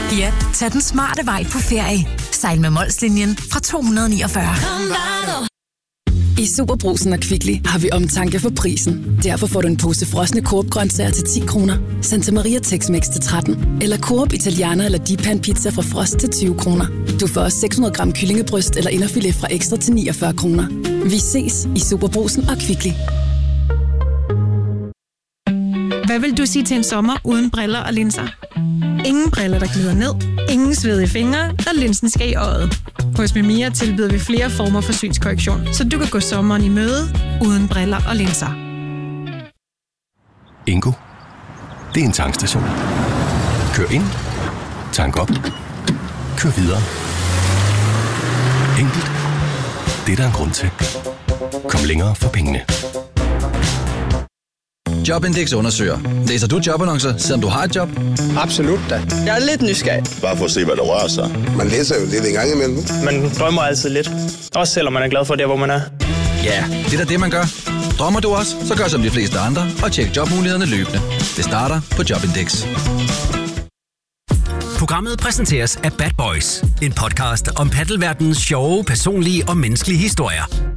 Ja, tag den smarte vej på ferie. Sejl med Molslinjen fra 249. I Superbrugsen og Kvickly har vi omtanke for prisen. Derfor får du en pose frosne Coop-grøntsager til 10 kroner, Santa Maria Tex-Mex til 13, eller Coop Italiana eller Dipan Pizza fra Frost til 20 kroner. Du får også 600 gram kyllingebryst eller inderfilet fra Ekstra til 49 kroner. Vi ses i Superbrugsen og Kvickly. Hvad vil du sige til en sommer uden briller og linser? Ingen briller, der glider ned. Ingen svedige fingre, der linsen skal i øjet. Hos Mimia tilbyder vi flere former for synskorrektion, så du kan gå sommeren i møde uden briller og linser. Ingo, det er en tankstation. Kør ind, tank op, kør videre. Enkelt. Det er der en grund til. Kom længere for pengene. Jobindex undersøger. Læser du jobannoncer, selvom du har et job? Absolut da. Jeg er lidt nysgerrig. Bare for at se, hvad der rører sig. Man læser jo lidt en gang imellem. Man drømmer altid lidt. Også selvom man er glad for det, hvor man er. Ja, det er da det, man gør. Drømmer du også, så gør som de fleste andre og tjek jobmulighederne løbende. Det starter på Jobindex. Programmet præsenteres af Bad Boys. En podcast om paddelverdenens sjove, personlige og menneskelige historier.